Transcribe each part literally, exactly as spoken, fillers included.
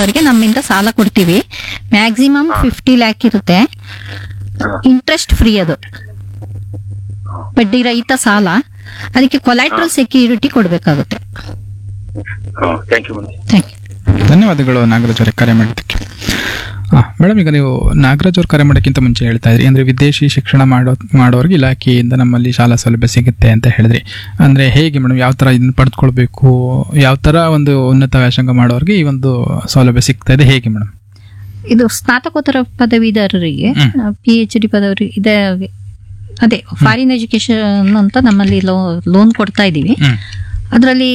ಮಾಡೋರಿಗೆ ನಮ್ಮಿಂದ ಸಾಲ ಕೊಡ್ತೀವಿ. ಮ್ಯಾಕ್ಸಿಮಮ್ ಫಿಫ್ಟಿ ಲ್ಯಾಕ್ ಇರುತ್ತೆ. ಇಂಟ್ರೆಸ್ಟ್ ಫ್ರೀ, ಅದು ಬಡ್ಡಿ ರಹಿತ ಸಾಲ. ಅದಕ್ಕೆ collateral security ಕೊಡ್ಬೇಕಾಗುತ್ತೆ. Thank you thank you. ಧನ್ಯವಾದಗಳು ನಾಗರಾಜ್ ಅವರೇ ಕರೆ ಮಾಡಿದ್ದಕ್ಕೆ. ಹಾಂ ಮೇಡಮ್, ಈಗ ನೀವು ನಾಗರಾಜ್ ಅವ್ರು ಕರೆ ಮಾಡೋಕ್ಕಿಂತ ಮುಂಚೆ ಹೇಳ್ತಾ ಇದ್ರಿ ಅಂದರೆ ವಿದೇಶಿ ಶಿಕ್ಷಣ ಮಾಡೋ ಮಾಡೋರಿಗೆ ಇಲಾಖೆಯಿಂದ ನಮ್ಮಲ್ಲಿ ಶಾಲಾ ಸೌಲಭ್ಯ ಸಿಗುತ್ತೆ ಅಂತ ಹೇಳಿದ್ರಿ. ಅಂದರೆ ಹೇಗೆ ಮೇಡಮ್, ಯಾವ ಥರ ಇದನ್ನು ಪಡೆದುಕೊಳ್ಬೇಕು, ಯಾವ ಥರ ಒಂದು ಉನ್ನತ ವ್ಯಾಸಂಗ ಮಾಡೋರಿಗೆ ಈ ಒಂದು ಸೌಲಭ್ಯ ಸಿಗ್ತಾ ಇದೆ, ಹೇಗೆ ಮೇಡಮ್? ಇದು ಸ್ನಾತಕೋತ್ತರ ಪದವೀಧರರಿಗೆ, ಪಿ ಎಚ್ ಡಿ ಪದವಿ ಇದೆ, ಅದೇ ಫಾರಿನ್ ಎಜುಕೇಶನ್ ಅಂತ ನಮ್ಮಲ್ಲಿ ಲೋನ್ ಕೊಡ್ತಾ ಇದ್ದೀವಿ. ಅದರಲ್ಲಿ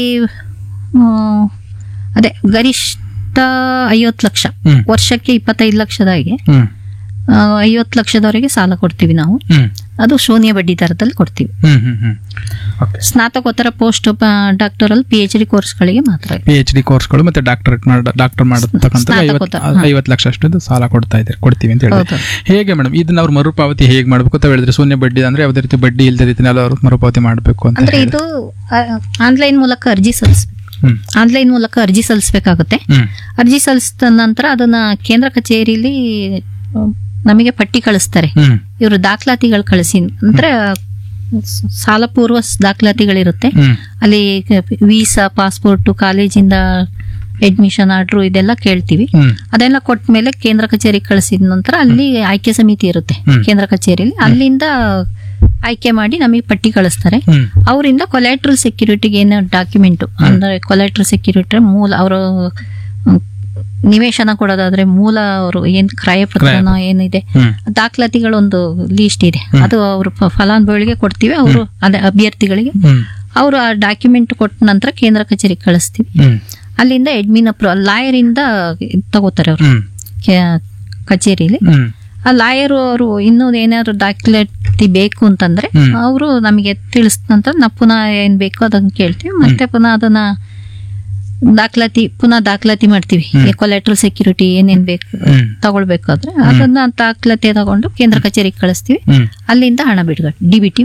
ಅದೇ ಗರಿಷ್ಠ ಐವತ್ತು ಲಕ್ಷ, ವರ್ಷಕ್ಕೆ ಇಪ್ಪತ್ತೈದು ಲಕ್ಷದಾಗೆ ಐವತ್ತು ಲಕ್ಷದವರೆಗೆ ಸಾಲ ಕೊಡ್ತೀವಿ ನಾವು. ಅದು ಶೂನ್ಯ ಬಡ್ಡಿ ದರದಲ್ಲಿ ಕೊಡ್ತೀವಿ. ಸ್ನಾತಕೋತ್ತರ post doctoral P H D ಕೋರ್ಸ್ಗಳಿಗೆ ಮಾತ್ರ. ಪಿ ಎಚ್ ಡಿ ಕೋರ್ಸ್ಗಳು ಮತ್ತೆ ಡಾಕ್ಟರೇಟ್ ಡಾಕ್ಟರ್ ಮಾಡತಕ್ಕಂಥ ಐವತ್ತು ಲಕ್ಷ ಅಷ್ಟು ಸಾಲ ಕೊಡ್ತಾ ಇದ್ದಾರೆ, ಕೊಡ್ತೀವಿ ಅಂತ ಹೇಳಿದ್ರೆ. ಹೇಗೆ ಮೇಡಮ್ ಇದನ್ನ ಅವ್ರು ಮರುಪಾವತಿ ಹೇಗೆ ಮಾಡ್ಬೇಕು ಅಂತ ಹೇಳಿದ್ರೆ, ಶೂನ್ಯ ಬಡ್ಡಿ ಅಂದ್ರೆ ಯಾವುದೇ ರೀತಿ ಬಡ್ಡಿ ಇಲ್ಲದ ರೀತಿಯಲ್ಲಿ ಅವರು ಮರುಪಾವತಿ ಮಾಡಬೇಕು ಅಂತ ಅಂದ್ರೆ ಇದು ಆನ್ಲೈನ್ ಮೂಲಕ ಅರ್ಜಿ ಸಲ್ಲಿಸಬೇಕು. ಆನ್ಲೈನ್ ಮೂಲಕ ಅರ್ಜಿ ಸಲ್ಲಿಸಬೇಕಾಗುತ್ತೆ. ಅರ್ಜಿ ಸಲ್ಲಿಸಿದ ನಂತರ ಅದನ್ನ ಕೇಂದ್ರ ಕಚೇರಿಯಲ್ಲಿ ನಮಗೆ ಪಟ್ಟಿ ಕಳಿಸ್ತಾರೆ. ಇವರು ದಾಖಲಾತಿಗಳು ಕಳಿಸಿ ಅಂದ್ರೆ ಸಾಲ ಪೂರ್ವ ದಾಖಲಾತಿಗಳಿರುತ್ತೆ. ಅಲ್ಲಿ ವೀಸಾ, ಪಾಸ್ಪೋರ್ಟ್, ಕಾಲೇಜಿಂದ ಅಡ್ಮಿಷನ್ ಆರ್ಡರ್ ಇದೆಲ್ಲ ಕೇಳ್ತೀವಿ. ಅದೆಲ್ಲ ಕೊಟ್ಟ ಮೇಲೆ ಕೇಂದ್ರ ಕಚೇರಿಗೆ ಕಳಿಸಿದ ನಂತರ ಅಲ್ಲಿ ಆಯ್ಕೆ ಸಮಿತಿ ಇರುತ್ತೆ ಕೇಂದ್ರ ಕಚೇರಿಯಲ್ಲಿ. ಅಲ್ಲಿಂದ ಆಯ್ಕೆ ಮಾಡಿ ನಮಗೆ ಪಟ್ಟಿ ಕಳಿಸ್ತಾರೆ. ಅವರಿಂದ ಕೊಲಾಟ್ರಲ್ ಸೆಕ್ಯೂರಿಟಿಗೆ ಏನೋ ಡಾಕ್ಯುಮೆಂಟ್ ಅಂದ್ರೆ ಕೊಲಾಟ್ರಲ್ ಸೆಕ್ಯೂರಿಟಿ ಮೂಲ ಅವರು ನಿವೇಶನ ಕೊಡೋದಾದ್ರೆ ಮೂಲ ಅವರು ಏನ್ ಕ್ರಯ ಪತ್ರನೋ ಏನಿದೆ ದಾಖಲಾತಿಗಳೊಂದು ಲೀಸ್ಟ್ ಇದೆ, ಅದು ಅವರು ಫಲಾನುಭವಿಗಳಿಗೆ ಕೊಡ್ತೀವಿ. ಅವರು ಅದೇ ಅಭ್ಯರ್ಥಿಗಳಿಗೆ ಅವರು ಆ ಡಾಕ್ಯುಮೆಂಟ್ ಕೊಟ್ಟ ನಂತರ ಕೇಂದ್ರ ಕಚೇರಿಗೆ ಕಳಿಸ್ತೀವಿ. ಅಲ್ಲಿಂದ ಅಡ್ಮಿನ್ ಅಪ್ರೂವಲ್ ಲಾಯರ್ ಇಂದ ತಗೋತಾರೆ ಅವರು ಕಚೇರಿಯಲ್ಲಿ. ಆ ಲಾಯರ್ ಅವರು ಇನ್ನೂ ಏನಾದ್ರು ದಾಖಲಾತಿ ಬೇಕು ಅಂತಂದ್ರೆ ಅವರು ನಮಗೆ ತಿಳಿಸಿದ ನಂತರ ನಾವು ಪುನಃ ಏನ್ ಬೇಕು ಅದನ್ನ ಕೇಳ್ತೀವಿ. ಮತ್ತೆ ಪುನಃ ಅದನ್ನ ದಾಖಲಾತಿ ಪುನಃ ದಾಖಲಾತಿ ಮಾಡ್ತೀವಿ. ಕೊಲಾಟ್ರಲ್ ಸೆಕ್ಯೂರಿಟಿ ಏನೇನ್ ಬೇಕು ತಗೊಳ್ಬೇಕಾದ್ರೆ ಅದನ್ನ ದಾಖಲಾತಿ ತಗೊಂಡು ಕೇಂದ್ರ ಕಚೇರಿಗೆ ಕಳಿಸ್ತೀವಿ. ಅಲ್ಲಿಂದ ಹಣ ಬಿಡುಗಡೆ ಡಿ ಬಿ ಟಿ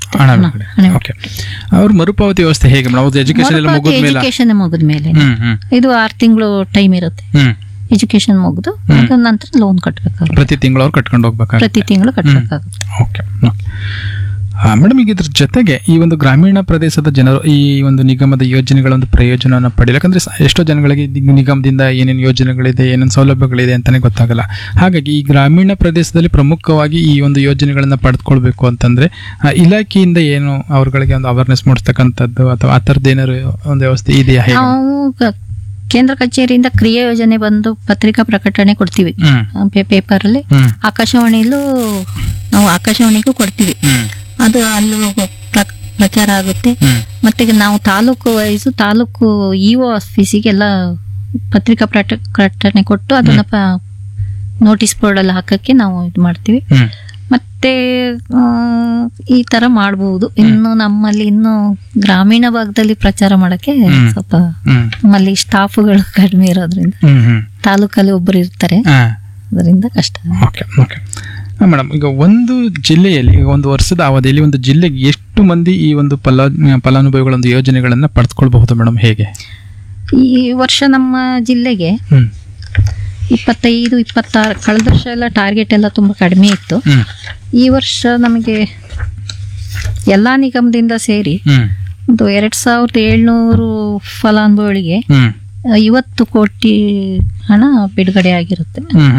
ಅವ್ರ ಮರುಪಾವತಿ ವ್ಯವಸ್ಥೆ ಹೇಗೆ? ಎಜುಕೇಶನ್ ಮುಗಿದ ಮೇಲೆ ಇದು ಆರು ತಿಂಗಳು ಟೈಮ್ ಇರುತ್ತೆ. ಎಜುಕೇಶನ್ ಮುಗಿದು ಅದ ನಂತರ ಲೋನ್ ಕಟ್ಟಬೇಕಾಗುತ್ತೆ. ಪ್ರತಿ ತಿಂಗಳು ಅವ್ರು ಕಟ್ಕೊಂಡು ಹೋಗ್ಬೇಕಾಗುತ್ತೆ. ಪ್ರತಿ ತಿಂಗಳು ಕಟ್ಟಬೇಕಾಗುತ್ತೆ. ಓಕೆ ಮೇಡಮ್, ಈಗ ಇದ್ರ ಜೊತೆಗೆ ಈ ಒಂದು ಗ್ರಾಮೀಣ ಪ್ರದೇಶದ ಜನರು ಈ ಒಂದು ನಿಗಮದ ಯೋಜನೆಗಳ ಒಂದು ಪ್ರಯೋಜನವನ್ನು ಪಡೆಯಲು, ಯಾಕಂದ್ರೆ ಎಷ್ಟೋ ಜನಗಳಿಗೆ ನಿಗಮದಿಂದ ಏನೇನು ಯೋಜನೆಗಳಿದೆ, ಏನೇನು ಸೌಲಭ್ಯಗಳಿದೆ ಅಂತಾನೆ ಗೊತ್ತಾಗಲ್ಲ. ಹಾಗಾಗಿ ಈ ಗ್ರಾಮೀಣ ಪ್ರದೇಶದಲ್ಲಿ ಪ್ರಮುಖವಾಗಿ ಈ ಒಂದು ಯೋಜನೆಗಳನ್ನ ಪಡೆದುಕೊಳ್ಬೇಕು ಅಂತಂದ್ರೆ ಇಲಾಖೆಯಿಂದ ಏನು ಅವ್ರಗಳಿಗೆ ಒಂದು ಅವೇರ್ನೆಸ್ ಮೂಡಿಸ್ತಕ್ಕಂಥದ್ದು ಅಥವಾ ಆ ಥರದ್ದು ಏನಾದ್ರು ಒಂದು ವ್ಯವಸ್ಥೆ ಇದೆಯಾ? ಕೇಂದ್ರ ಕಚೇರಿಯಿಂದ ಕ್ರಿಯಾ ಯೋಜನೆ ಬಂದು ಪತ್ರಿಕಾ ಪ್ರಕಟಣೆ ಕೊಡ್ತೀವಿ ಪೇಪರ್ ಅಲ್ಲಿ. ಆಕಾಶವಾಣಿಲೂ ನಾವು ಆಕಾಶವಾಣಿಗೂ ಕೊಡ್ತೀವಿ. ಅದು ಅಲ್ಲಿ ಪ್ರಚಾರ ಆಗುತ್ತೆ. ಮತ್ತೆ ನಾವು ತಾಲೂಕು ವೈಸು ತಾಲೂಕು ಇಒ ಆಫೀಸಿಗೆಲ್ಲ ಪತ್ರಿಕಾ ಪ್ರಕಟಣೆ ಕೊಟ್ಟು ಅದನ್ನ ನೋಟಿಸ್ ಬೋರ್ಡ್ ಅಲ್ಲಿ ಹಾಕಕ್ಕೆ ನಾವು ಇದು ಮಾಡ್ತೀವಿ. ಮತ್ತೆ ಈ ತರ ಮಾಡಬಹುದು. ಇನ್ನು ನಮ್ಮಲ್ಲಿ ಇನ್ನು ಗ್ರಾಮೀಣ ಭಾಗದಲ್ಲಿ ಪ್ರಚಾರ ಮಾಡಕ್ಕೆ ಸ್ವಲ್ಪ ನಮ್ಮಲ್ಲಿ ಸ್ಟಾಫ್ಗಳು ಕಡಿಮೆ ಇರೋದ್ರಿಂದ ತಾಲೂಕಲ್ಲಿ ಒಬ್ಬರು ಇರ್ತಾರೆ, ಅದರಿಂದ ಕಷ್ಟ. ಮೇಡಮ್, ಈಗ ಒಂದು ಜಿಲ್ಲೆಯಲ್ಲಿ ಈಗ ಒಂದು ವರ್ಷದ ಅವಧಿಯಲ್ಲಿ ಒಂದು ಜಿಲ್ಲೆಗೆ ಎಷ್ಟು ಮಂದಿ ಈ ಒಂದು ಫಲ ಫಲಾನುಭವಿಗಳ ಒಂದು ಯೋಜನೆಗಳನ್ನ ಪಡೆದುಕೊಳ್ಬಹುದು ಮೇಡಮ್, ಹೇಗೆ? ಈ ವರ್ಷ ನಮ್ಮ ಜಿಲ್ಲೆಗೆ ಇಪ್ಪತ್ತೈದು ಇಪ್ಪತ್ತಾರು, ಕಳೆದ ವರ್ಷ ಎಲ್ಲ ಟಾರ್ಗೆಟ್ ಎಲ್ಲ ತುಂಬಾ ಕಡಿಮೆ ಇತ್ತು. ಈ ವರ್ಷ ನಮಗೆ ಎಲ್ಲಾ ನಿಗಮದಿಂದ ಸೇರಿ ಒಂದು ಎರಡ್ ಸಾವಿರದ ಏಳ್ನೂರು ಫಲಾನುಭವಿಗಳಿಗೆ ಐವತ್ತು ಕೋಟಿ ಹಣ ಬಿಡುಗಡೆ ಆಗಿರುತ್ತೆ.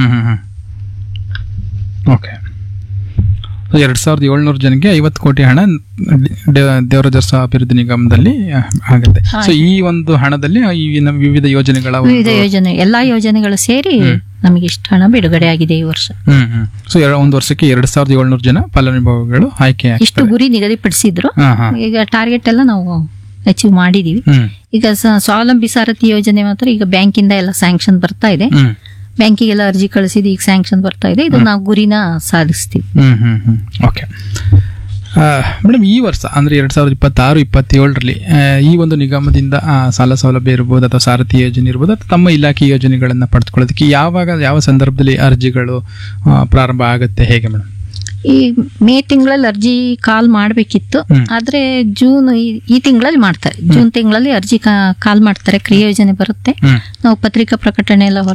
ಓಕೆ, ಎರಡ್ ಸಾವಿರದ ಏಳ್ನೂರು ಜನಕ್ಕೆ ಐವತ್ತು ಕೋಟಿ ಹಣ ದೇವರಾಜ ಅಭಿವೃದ್ಧಿ ನಿಗಮದಲ್ಲಿ ಆಗುತ್ತೆ. ಸೊ ಈ ಒಂದು ಹಣದಲ್ಲಿ ವಿವಿಧ ಯೋಜನೆಗಳ ವಿವಿಧ ಯೋಜನೆ ಎಲ್ಲಾ ಯೋಜನೆಗಳು ಸೇರಿ ನಮಗೆ ಇಷ್ಟು ಹಣ ಬಿಡುಗಡೆ ಆಗಿದೆ ಈ ವರ್ಷ. ಸೊ ಒಂದು ವರ್ಷಕ್ಕೆ ಎರಡ್ ಸಾವಿರದ ಏಳ್ನೂರು ಜನ ಫಲಾನುಭವಿಗಳು ಆಯ್ಕೆ. ಇಷ್ಟು ಗುರಿ ನಿಗದಿಪಡಿಸಿದ್ರು. ಈಗ ಟಾರ್ಗೆಟ್ ಎಲ್ಲ ನಾವು ಅಚೀವ್ ಮಾಡಿದೀವಿ. ಈಗ ಸ್ವಾವಲಂಬಿ ಸಾರಥಿ ಯೋಜನೆ ಮಾತ್ರ ಈಗ ಬ್ಯಾಂಕಿಂದ ಎಲ್ಲ ಸ್ಯಾಂಕ್ಷನ್ ಬರ್ತಾ ಇದೆ. ಬ್ಯಾಂಕಿಗೆಲ್ಲ ಅರ್ಜಿ ಕಳಿಸಿದ್ದು ಈಗ ಸ್ಯಾಂಕ್ಷನ್ ಬರ್ತಾ ಇದೆ. ಇದು ನಾವು ಗುರಿನ ಸಾಧಿಸ್ತೀವಿ. ಓಕೆ ಮೇಡಮ್, ಈ ವರ್ಷ ಅಂದ್ರೆ ಎರಡ್ ಸಾವಿರದ ಇಪ್ಪತ್ತಾರು ಇಪ್ಪತ್ತೇಳರಲ್ಲಿ ಈ ಒಂದು ನಿಗಮದಿಂದ ಸಾಲ ಸೌಲಭ್ಯ ಇರ್ಬೋದು ಅಥವಾ ಸಾರಥಿ ಯೋಜನೆ ಇರ್ಬೋದು ಅಥವಾ ತಮ್ಮ ಇಲಾಖೆ ಯೋಜನೆಗಳನ್ನ ಪಡೆದುಕೊಳ್ಳೋದಕ್ಕೆ ಯಾವಾಗ ಯಾವ ಸಂದರ್ಭದಲ್ಲಿ ಅರ್ಜಿಗಳು ಪ್ರಾರಂಭ ಆಗುತ್ತೆ, ಹೇಗೆ ಮೇಡಮ್? ಈ ಮೇ ತಿಂಗಳಲ್ಲಿ ಅರ್ಜಿ ಕಾಲ್ ಮಾಡ್ಬೇಕಿತ್ತು, ಆದ್ರೆ ಜೂನ್ ಈ ತಿಂಗಳಲ್ಲಿ ಮಾಡ್ತಾರೆ. ಜೂನ್ ತಿಂಗಳಲ್ಲಿ ಅರ್ಜಿ ಕಾಲ್ ಮಾಡ್ತಾರೆ. ಕ್ರಿಯಾ ಯೋಜನೆ ಬರುತ್ತೆ, ನಾವು ಪತ್ರಿಕಾ ಪ್ರಕಟಣೆ ಎಲ್ಲ